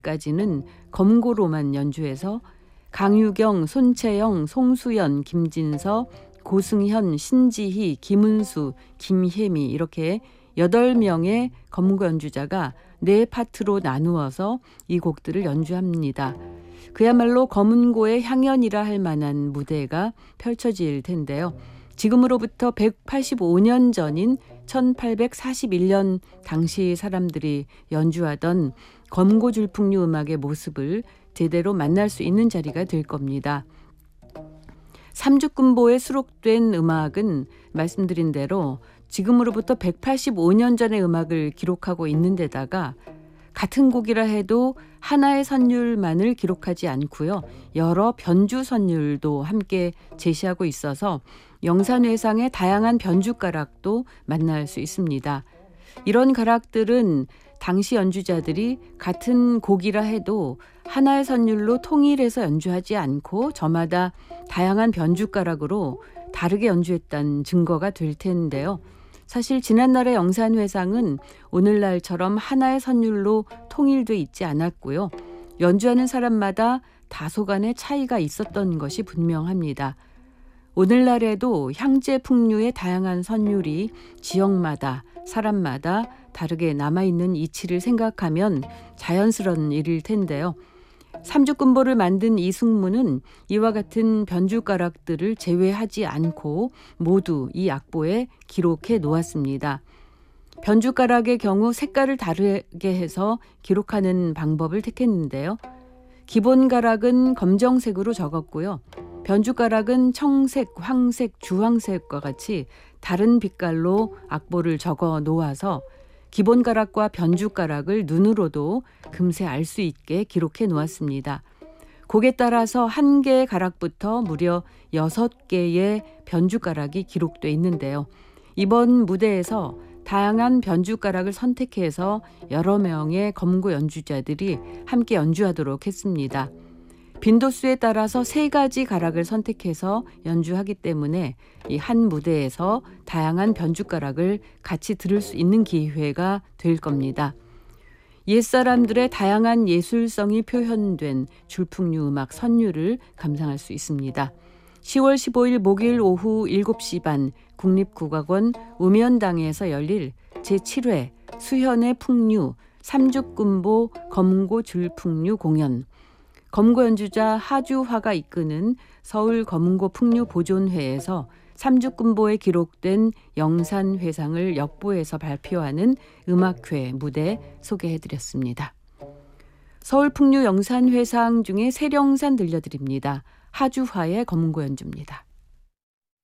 10월까지는 검고로만 연주해서 강유경, 손채영, 송수연, 김진서, 고승현, 신지희, 김은수, 김혜미 이렇게 8명의 검고 연주자가 4파트로 나누어서 이 곡들을 연주합니다. 그야말로 검은고의 향연이라 할 만한 무대가 펼쳐질 텐데요. 지금으로부터 185년 전인 1841년 당시 사람들이 연주하던 검고줄풍류 음악의 모습을 제대로 만날 수 있는 자리가 될 겁니다. 삼죽군보에 수록된 음악은 말씀드린 대로 지금으로부터 185년 전의 음악을 기록하고 있는 데다가 같은 곡이라 해도 하나의 선율만을 기록하지 않고요. 여러 변주 선율도 함께 제시하고 있어서 영산회상의 다양한 변주가락도 만날 수 있습니다. 이런 가락들은 당시 연주자들이 같은 곡이라 해도 하나의 선율로 통일해서 연주하지 않고 저마다 다양한 변주가락으로 다르게 연주했다는 증거가 될 텐데요. 사실 지난날의 영산회상은 오늘날처럼 하나의 선율로 통일돼 있지 않았고요. 연주하는 사람마다 다소간의 차이가 있었던 것이 분명합니다. 오늘날에도 향제풍류의 다양한 선율이 지역마다 사람마다 다르게 남아있는 이치를 생각하면 자연스러운 일일 텐데요. 삼죽군보를 만든 이승무는 이와 같은 변주가락들을 제외하지 않고 모두 이 악보에 기록해 놓았습니다. 변주가락의 경우 색깔을 다르게 해서 기록하는 방법을 택했는데요. 기본 가락은 검정색으로 적었고요. 변주가락은 청색, 황색, 주황색과 같이 다른 빛깔로 악보를 적어 놓아서 기본 가락과 변주 가락을 눈으로도 금세 알 수 있게 기록해 놓았습니다. 곡에 따라서 한 개의 가락부터 무려 6개의 변주 가락이 기록돼 있는데요. 이번 무대에서 다양한 변주 가락을 선택해서 여러 명의 검고 연주자들이 함께 연주하도록 했습니다. 빈도수에 따라서 3가지 가락을 선택해서 연주하기 때문에 이 한 무대에서 다양한 변주가락을 같이 들을 수 있는 기회가 될 겁니다. 옛사람들의 다양한 예술성이 표현된 줄풍류 음악 선율을 감상할 수 있습니다. 10월 15일 목요일 오후 7시 반 국립국악원 우면당에서 열릴 제7회 수현의 풍류 삼죽군보 검고 줄풍류 공연, 검고 연주자 하주화가 이끄는 서울 검은고 풍류 보존회에서 삼죽군보에 기록된 영산회상을 역보해서 발표하는 음악회 무대 소개해드렸습니다. 서울 풍류 영산회상 중에 세령산 들려드립니다. 하주화의 검은고 연주입니다.